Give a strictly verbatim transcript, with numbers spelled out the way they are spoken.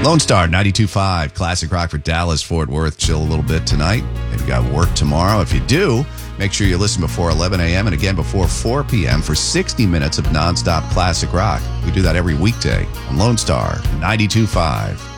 Lone Star ninety-two point five, Classic Rock for Dallas, Fort Worth. Chill a little bit tonight. Maybe you got work tomorrow. If you do, make sure you listen before eleven a.m. and again before four p.m. for sixty minutes of nonstop classic rock. We do that every weekday on Lone Star ninety-two point five.